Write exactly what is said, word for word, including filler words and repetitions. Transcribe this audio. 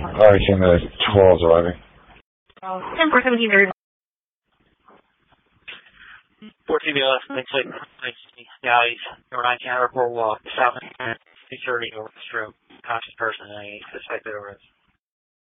Already seen the twelves arriving. Uh, ten four seventeen, very fourteen B L S, next week, yeah, he's number nine can report walk, south two thirty over the stroke, conscious person, and a suspected arrest.